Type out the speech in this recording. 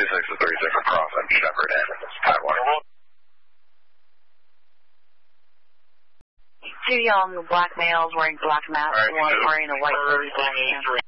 26 to 36 across on Shepherd and Taiwan. Two young black males wearing black masks, one wearing a white coat.